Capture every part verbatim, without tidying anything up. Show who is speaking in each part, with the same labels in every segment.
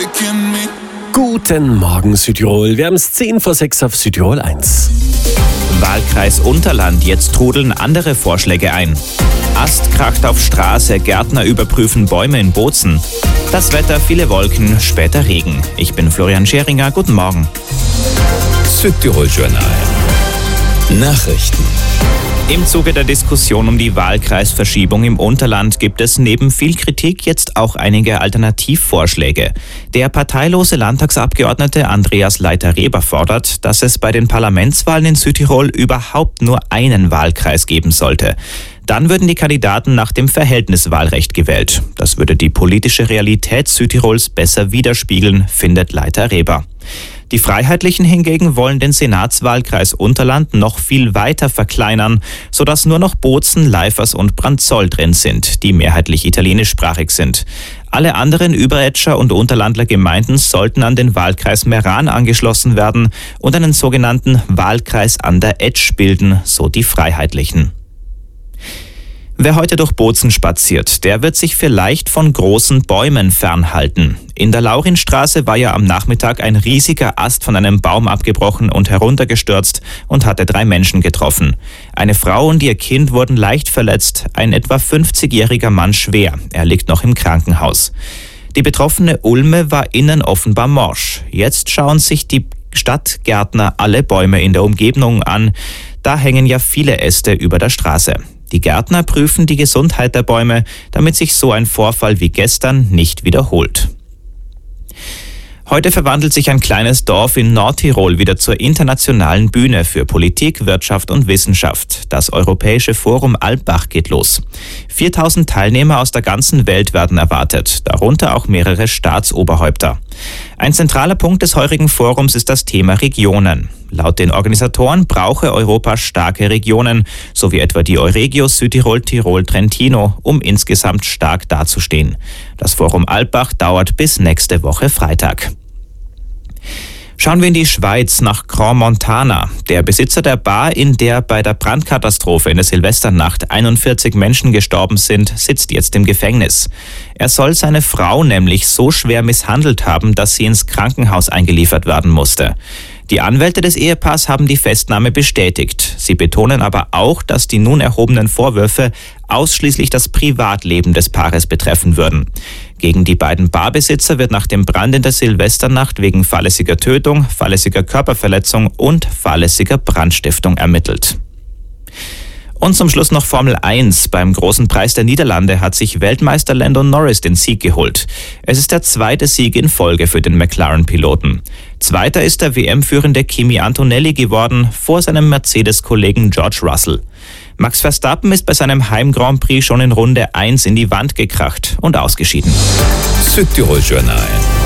Speaker 1: Guten Morgen Südtirol, wir haben es zehn vor sechs auf Südtirol eins.
Speaker 2: Wahlkreis Unterland, jetzt trudeln andere Vorschläge ein. Ast kracht auf Straße, Gärtner überprüfen Bäume in Bozen. Das Wetter, viele Wolken, später Regen. Ich bin Florian Scheringer, guten Morgen.
Speaker 3: Südtirol Journal. Nachrichten.
Speaker 2: Im Zuge der Diskussion um die Wahlkreisverschiebung im Unterland gibt es neben viel Kritik jetzt auch einige Alternativvorschläge. Der parteilose Landtagsabgeordnete Andreas Leiter-Reber fordert, dass es bei den Parlamentswahlen in Südtirol überhaupt nur einen Wahlkreis geben sollte. Dann würden die Kandidaten nach dem Verhältniswahlrecht gewählt. Das würde die politische Realität Südtirols besser widerspiegeln, findet Leiter-Reber. Die Freiheitlichen hingegen wollen den Senatswahlkreis Unterland noch viel weiter verkleinern, sodass nur noch Bozen, Leifers und Branzoll drin sind, die mehrheitlich italienischsprachig sind. Alle anderen Überetscher und Unterlandler Gemeinden sollten an den Wahlkreis Meran angeschlossen werden und einen sogenannten Wahlkreis an der Etsch bilden, so die Freiheitlichen. Wer heute durch Bozen spaziert, der wird sich vielleicht von großen Bäumen fernhalten. In der Laurinstraße war ja am Nachmittag ein riesiger Ast von einem Baum abgebrochen und heruntergestürzt und hatte drei Menschen getroffen. Eine Frau und ihr Kind wurden leicht verletzt, ein etwa fünfzigjähriger Mann schwer. Er liegt noch im Krankenhaus. Die betroffene Ulme war innen offenbar morsch. Jetzt schauen sich die Stadtgärtner alle Bäume in der Umgebung an. Da hängen ja viele Äste über der Straße. Die Gärtner prüfen die Gesundheit der Bäume, damit sich so ein Vorfall wie gestern nicht wiederholt. Heute verwandelt sich ein kleines Dorf in Nordtirol wieder zur internationalen Bühne für Politik, Wirtschaft und Wissenschaft. Das Europäische Forum Alpbach geht los. viertausend Teilnehmer aus der ganzen Welt werden erwartet, darunter auch mehrere Staatsoberhäupter. Ein zentraler Punkt des heurigen Forums ist das Thema Regionen. Laut den Organisatoren brauche Europa starke Regionen, so wie etwa die Euregio Südtirol, Tirol, Trentino, um insgesamt stark dazustehen. Das Forum Alpbach dauert bis nächste Woche Freitag. Schauen wir in die Schweiz nach Crans-Montana. Der Besitzer der Bar, in der bei der Brandkatastrophe in der Silvesternacht einundvierzig Menschen gestorben sind, sitzt jetzt im Gefängnis. Er soll seine Frau nämlich so schwer misshandelt haben, dass sie ins Krankenhaus eingeliefert werden musste. Die Anwälte des Ehepaars haben die Festnahme bestätigt. Sie betonen aber auch, dass die nun erhobenen Vorwürfe ausschließlich das Privatleben des Paares betreffen würden. Gegen die beiden Barbesitzer wird nach dem Brand in der Silvesternacht wegen fahrlässiger Tötung, fahrlässiger Körperverletzung und fahrlässiger Brandstiftung ermittelt. Und zum Schluss noch Formel eins. Beim Großen Preis der Niederlande hat sich Weltmeister Lando Norris den Sieg geholt. Es ist der zweite Sieg in Folge für den McLaren-Piloten. Zweiter ist der W M-führende Kimi Antonelli geworden, vor seinem Mercedes-Kollegen George Russell. Max Verstappen ist bei seinem Heim-Grand Prix schon in Runde eins in die Wand gekracht und ausgeschieden.
Speaker 3: Südtirol Journal.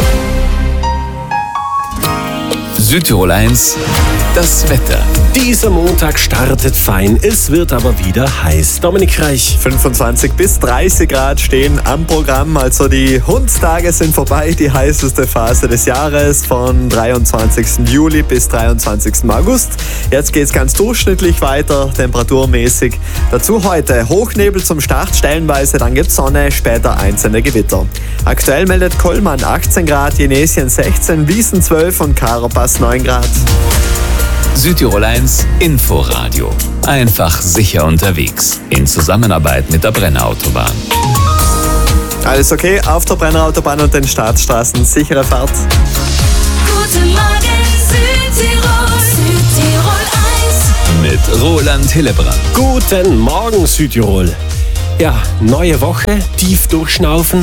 Speaker 3: Südtirol eins, das Wetter.
Speaker 1: Dieser Montag startet fein, es wird aber wieder heiß. Dominik Reich.
Speaker 4: fünfundzwanzig bis dreißig Grad stehen am Programm, also die Hundstage sind vorbei, die heißeste Phase des Jahres von dreiundzwanzigsten Juli bis dreiundzwanzigsten August. Jetzt geht's ganz durchschnittlich weiter, temperaturmäßig. Dazu heute Hochnebel zum Start, stellenweise, dann gibt's Sonne, später einzelne Gewitter. Aktuell meldet Kollmann achtzehn Grad, Jenesien sechzehn, Wiesen zwölf und Karopass neun Grad.
Speaker 3: Südtirol eins Inforadio. Einfach sicher unterwegs. In Zusammenarbeit mit der Brennerautobahn.
Speaker 4: Alles okay auf der Brennerautobahn und den Staatsstraßen. Sichere Fahrt.
Speaker 5: Guten Morgen Südtirol, Südtirol eins.
Speaker 3: Mit Roland Hillebrand.
Speaker 1: Guten Morgen Südtirol. Ja, neue Woche, tief durchschnaufen.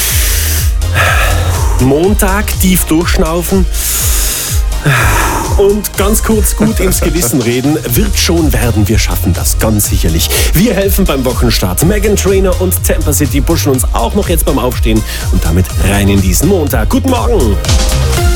Speaker 1: Montag, tief durchschnaufen. Und ganz kurz gut ins Gewissen reden, wird schon werden, wir schaffen das ganz sicherlich. Wir helfen beim Wochenstart. Meghan Trainor und Tampa City pushen uns auch noch jetzt beim Aufstehen und damit rein in diesen Montag. Guten Morgen!